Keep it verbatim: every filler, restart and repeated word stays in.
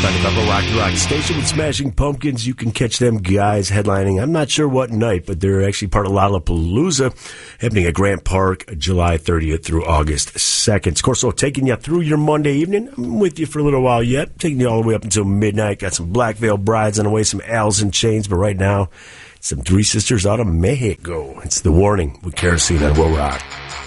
ninety-five point Rock the Rock Station with Smashing Pumpkins. You can catch them guys headlining, I'm not sure what night, but they're actually part of Lollapalooza, happening at Grant Park, July thirtieth through August second. Of course, so taking you through your Monday evening. I'm with you for a little while yet, taking you all the way up until midnight. Got some Black Veil Brides on the way, some Alice in Chains, but right now, some Three Sisters out of Mexico. It's The Warning with Kerosene on Will Rock.